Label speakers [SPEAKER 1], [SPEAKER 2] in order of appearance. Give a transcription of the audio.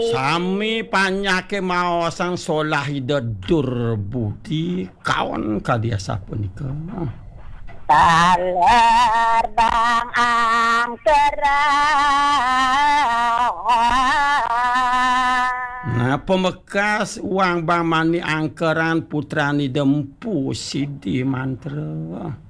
[SPEAKER 1] Sami panyake maosan solahida durbudi kawan kadia sapunika.
[SPEAKER 2] Taler bang angkeran.
[SPEAKER 1] Nah, pemekas uang bang mani angkeran putrani dempu sidi mantra.